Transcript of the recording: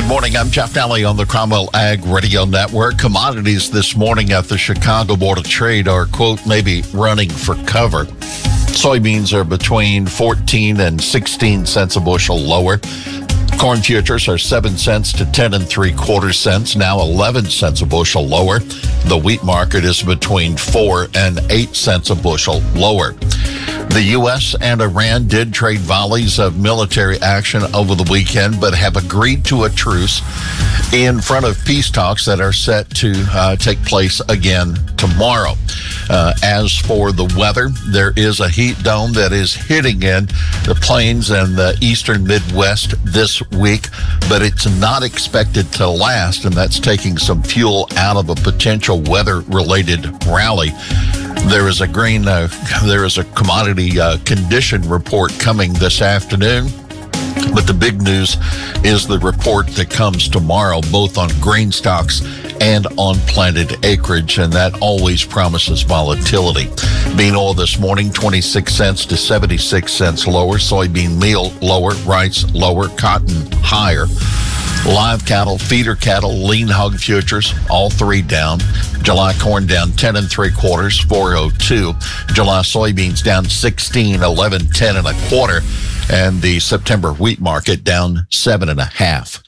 Good morning. I'm Jeff Daly on the Cromwell Ag Radio Network. Commodities this morning at the Chicago Board of Trade are, quote, maybe running for cover. Soybeans are between 14 and 16 cents a bushel lower. Corn futures are 7 cents to 10 3/4 cents, now 11 cents a bushel lower. The wheat market is between 4 and 8 cents a bushel lower. The U.S. and Iran did trade volleys of military action over the weekend, but have agreed to a truce in front of peace talks that are set to take place again tomorrow. As for the weather, there is a heat dome that is hitting in the plains and the eastern Midwest this week, but it's not expected to last, and that's taking some fuel out of a potential weather-related rally. There is a commodity condition report coming this afternoon. But the big news is the report that comes tomorrow, both on grain stocks and on planted acreage, and that always promises volatility. Bean oil this morning, 26 cents to 76 cents lower. Soybean meal lower. Rice lower. Cotton higher. Live cattle, feeder cattle, lean hog futures, all three down. July corn down 10 3/4, 402. July soybeans down 16, 11, 10 1/4. And the September wheat market down 7 1/2.